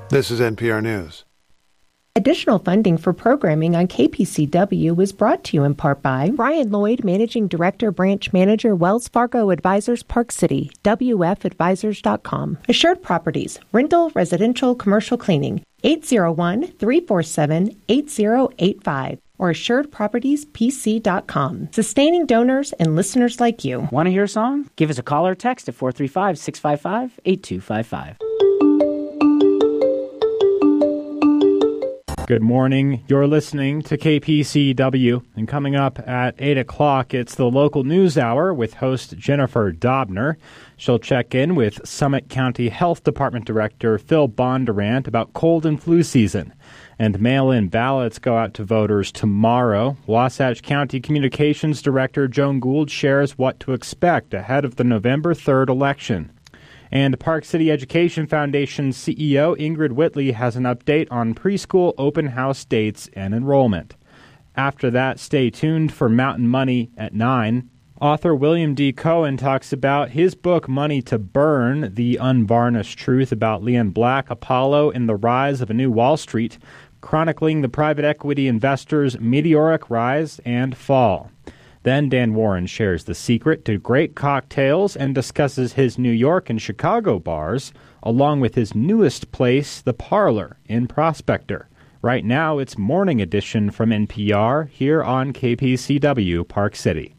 This is NPR News. Additional funding for programming on KPCW was brought to you in part by Brian Lloyd, Managing Director, Branch Manager, Wells Fargo Advisors, Park City, WFadvisors.com. Assured Properties, rental, residential, commercial cleaning, 801-347-8085 or assuredpropertiespc.com. Sustaining donors and listeners like you. Want to hear a song? Give us a call or text at 435-655-8255. Good morning. You're listening to KPCW, and coming up at 8 o'clock, it's the local news hour with host Jennifer Dobner. She'll check in with Summit County Health Department Director Phil Bondurant about cold and flu season. And mail-in ballots go out to voters tomorrow. Wasatch County Communications Director Joan Gould shares what to expect ahead of the November 3rd election. And Park City Education Foundation CEO Ingrid Whitley has an update on preschool open house dates and enrollment. After that, stay tuned for Mountain Money at 9. Author William D. Cohen talks about his book Money to Burn, the unvarnished truth about Leon Black, Apollo, and the rise of a new Wall Street, chronicling the private equity investors' meteoric rise and fall. Then Dan Warren shares the secret to great cocktails and discusses his New York and Chicago bars, along with his newest place, The Parlor, in Prospector. Right now, it's Morning Edition from NPR here on KPCW Park City.